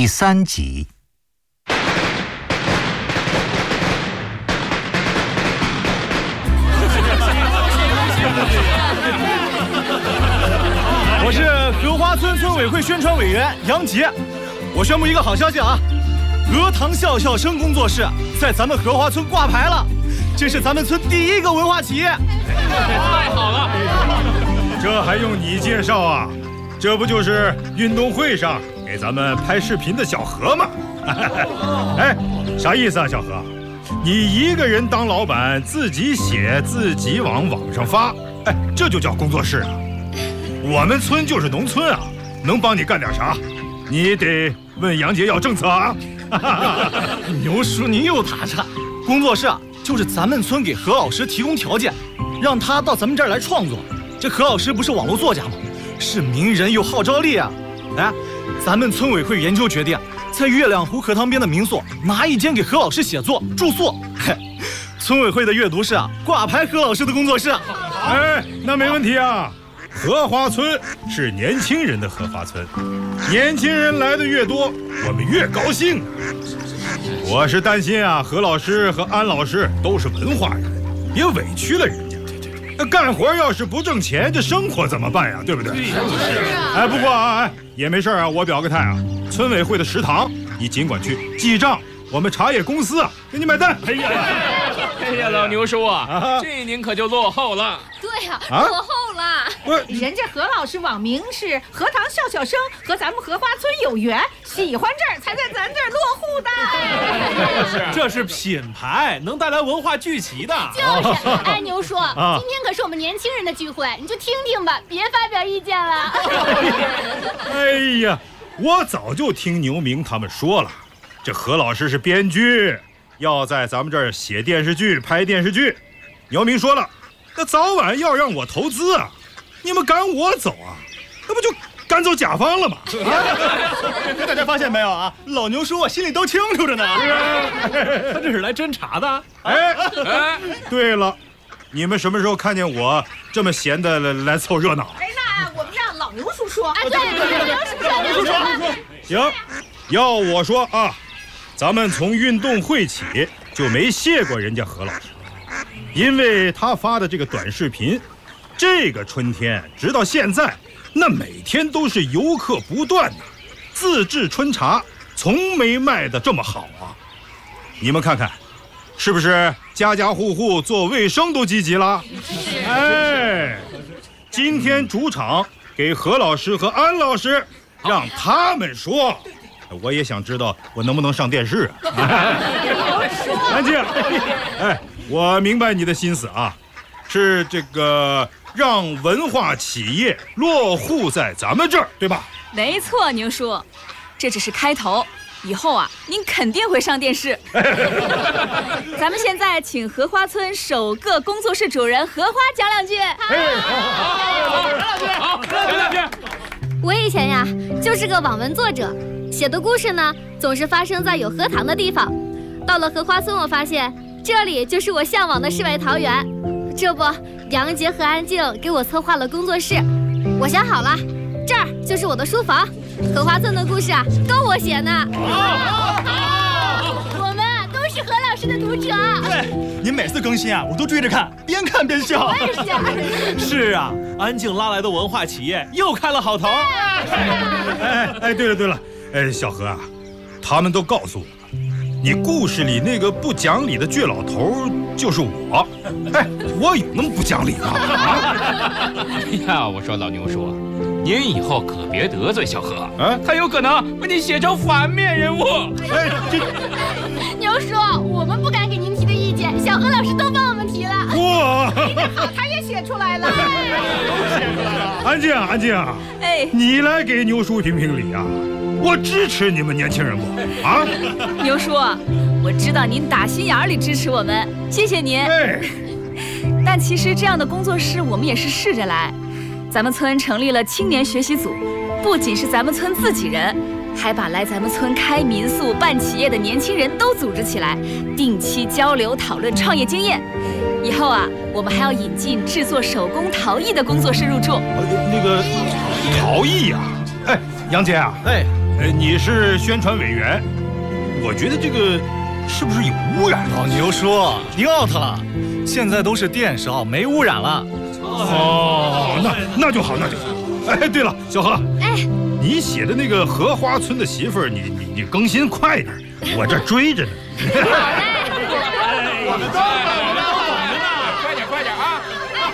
第3集。 我是荷花村村委会宣传委员杨杰，我宣布一个好消息啊！荷塘笑笑生工作室在咱们荷花村挂牌了，这是咱们村第1个文化企业。 太好了！ 这还用你介绍啊？这不就是运动会上给咱们拍视频的小何吗？哎，啥意思啊，小何？你一个人当老板，自己写，自己往网上发，哎，这就叫工作室啊？我们村就是农村啊，能帮你干点啥？你得问杨杰要政策啊！ 牛叔，您又打岔。工作室啊，就是咱们村给何老师提供条件，让他到咱们这儿来创作。这何老师不是网络作家吗？是名人，有号召力啊！哎，咱们村委会研究决定，在月亮湖荷塘边的民宿拿1间给何老师写作住宿。嘿，村委会的阅读室啊，挂牌何老师的工作室。 哎，那没问题啊。荷花村是年轻人的荷花村，年轻人来的越多，我们越高兴。我是担心啊，何老师和安老师都是文化人，别委屈了人家。那干活要是不挣钱，这生活怎么办呀？对不对？哎，不过啊，也没事啊，我表个态啊，村委会的食堂你尽管去记账，我们茶叶公司啊给你买单。 哎呀，老牛叔啊，这您可就落后了。 对呀，落后了。 人家何老师网名是荷塘笑笑生，和咱们荷花村有缘，喜欢这儿才在咱这儿落户的。 这是品牌，能带来文化聚集的。 就是，哎，牛叔，今天可是我们年轻人的聚会，你就听听吧，别发表意见了。 哎呀，我早就听牛明他们说了，这何老师是编剧，要在咱们这儿写电视剧、拍电视剧。牛明说了，那早晚要让我投资啊，你们赶我走啊，那不就赶走甲方了吗？ 大家发现没有啊？老牛叔啊，心里都清楚着呢。他这是来侦查的。 哎，对了，你们什么时候看见我这么闲的来凑热闹？ 哎，那我们让老牛叔说。 哎，对，牛叔说。 行，要我说啊，咱们从运动会起就没谢过人家何老师，因为他发的这个短视频，这个春天直到现在，那每天都是游客不断的，自制春茶从没卖的这么好啊！你们看看，是不是家家户户做卫生都积极了？哎，今天主场给何老师和安老师，让他们说。我也想知道我能不能上电视啊！安静，哎，我明白你的心思啊，是这个让文化企业落户在咱们这儿，对吧？ 没错，牛叔，这只是开头，以后啊，您肯定会上电视。咱们现在请荷花村首个工作室主人荷花讲2句。 好，讲2句。 我以前呀，就是个网文作者。写的故事呢，总是发生在有荷塘的地方。到了荷花村，我发现这里就是我向往的世外桃源。这不，杨杰和安静给我策划了工作室。我想好了，这儿就是我的书房。荷花村的故事啊，都我写呢。我们都是何老师的读者。 对，您每次更新啊，我都追着看，边看边笑。 我也是。 是啊，安静拉来的文化企业又开了好头。 哎，对了。哎，小何啊，他们都告诉我，你故事里那个不讲理的倔老头就是我。哎，我有那么不讲理吗？ 哎呀，我说老牛叔，您以后可别得罪小何啊，他有可能把你写成反面人物。 哎， 牛叔，我们不敢给您提的意见，小何老师都帮我们提了。 哇， 好，他也写出来了。 安静啊！ 哎， 你来给牛叔评评理啊！我支持你们年轻人不啊？ 牛叔，我知道您打心眼里支持我们，谢谢您。 哎， 但其实这样的工作室我们也是试着来。咱们村成立了青年学习组，不仅是咱们村自己人，还把来咱们村开民宿、办企业的年轻人都组织起来，定期交流讨论创业经验。以后啊，我们还要引进制作手工陶艺的工作室入驻。 那个陶艺呀，哎，杨杰啊， 哎， 你是宣传委员，我觉得这个是不是有污染？ 老牛叔，你 out 了，现在都是电烧，没污染了。 哦，那就好，那就好。哎，对了，小何，你写的那个荷花村的媳妇儿，你更新快点，我这追着呢。 我们都懂呢，快点啊！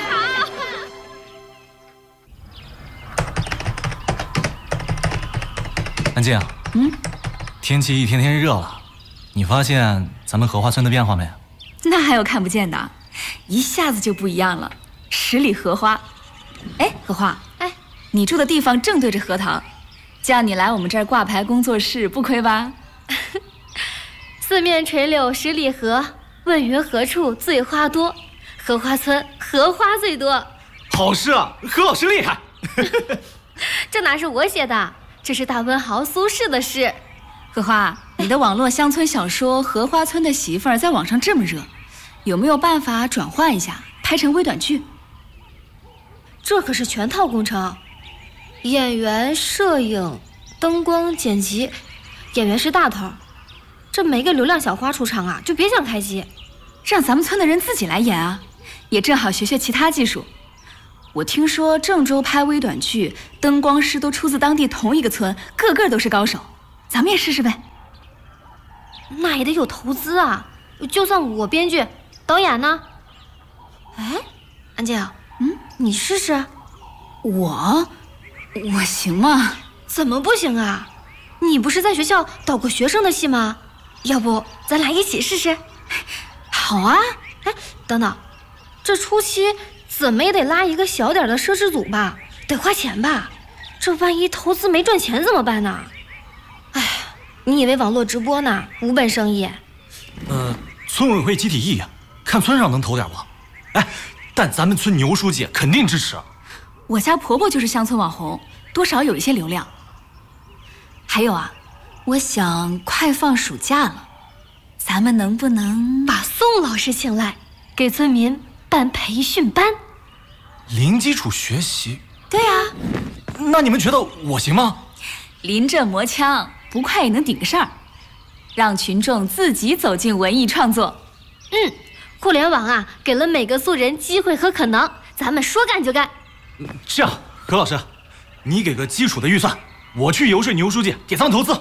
安静，天气一天天热了，你发现咱们荷花村的变化没？ 那还有看不见的，一下子就不一样了，十里荷花。哎，荷花，你住的地方正对着荷塘，叫你来我们这儿挂牌工作室不亏吧？ 四面垂柳十里荷，问云何处醉花多？荷花村荷花最多。 好诗啊，何老师厉害。 这哪是我写的，这是大文豪苏轼的诗。 荷花，你的网络乡村小说《荷花村的媳妇儿》在网上这么热，有没有办法转换一下，拍成微短剧？ 这可是全套工程，演员、摄影、灯光、剪辑，演员是大头。这没个流量小花出场啊，就别想开机。 让咱们村的人自己来演啊，也正好学学其他技术。我听说郑州拍微短剧，灯光师都出自当地同一个村，个个都是高手。咱们也试试呗。 那也得有投资啊，就算我编剧，导演呢？哎，安静，你试试。 我行吗？ 怎么不行啊？你不是在学校导过学生的戏吗？要不咱俩一起试试？ 好啊。 哎，等等，这初期怎么也得拉一个小点的摄制组吧，得花钱吧？这万一投资没赚钱怎么办呢？哎，你以为网络直播呢？无本生意。 村委会集体议呀，看村上能投点不？哎，但咱们村牛书记肯定支持。 我家婆婆就是乡村网红，多少有一些流量。还有啊，我想快放暑假了，咱们能不能把宋老师请来，给村民办培训班？ 零基础学习？ 对啊。 那你们觉得我行吗？ 临阵磨枪，不快也能顶个事儿，让群众自己走进文艺创作。 互联网啊，给了每个素人机会和可能，咱们说干就干。 这样，何老师，你给个基础的预算，我去游说牛书记给咱们投资。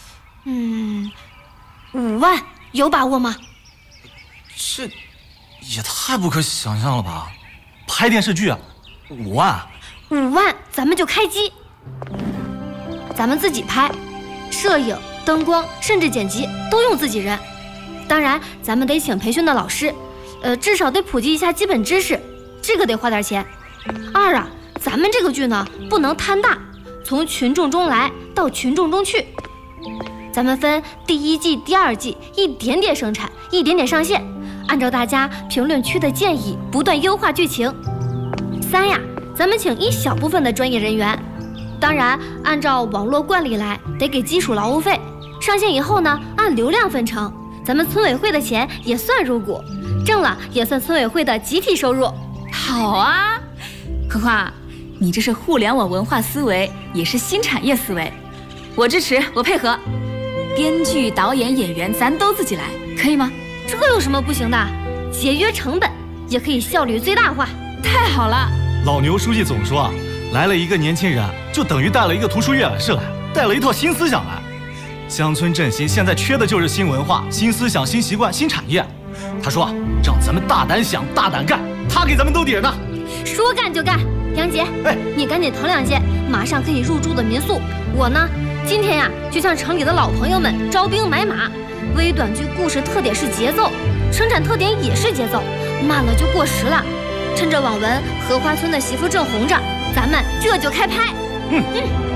5万有把握吗？ 这也太不可想象了吧！拍电视剧啊，5万 ？5万咱们就开机，咱们自己拍，摄影、灯光甚至剪辑都用自己人。当然，咱们得请培训的老师，至少得普及一下基本知识，这个得花点钱。2啊，咱们这个剧呢不能贪大，从群众中来到群众中去。咱们分第1季、第2季，一点点生产，一点点上线，按照大家评论区的建议，不断优化剧情。3呀，咱们请一小部分的专业人员，当然按照网络惯例来，得给基础劳务费。上线以后呢，按流量分成，咱们村委会的钱也算入股，挣了也算村委会的集体收入。 好啊，荷花，你这是互联网文化思维，也是新产业思维，我支持，我配合。编剧、导演、演员咱都自己来，可以吗？ 这有什么不行的？节约成本，也可以效率最大化。 太好了！ 老牛书记总说啊，来了一个年轻人，就等于带了一个图书阅览室来，带了一套新思想来。乡村振兴现在缺的就是新文化、新思想、新习惯、新产业。他说让咱们大胆想、大胆干，他给咱们兜底呢。 说干就干，杨杰，你赶紧腾2间，马上可以入住的民宿。我呢，今天呀，就向城里的老朋友们招兵买马。微短剧故事特点是节奏，生产特点也是节奏，慢了就过时了。趁着网文荷花村的媳妇正红着，咱们这就开拍。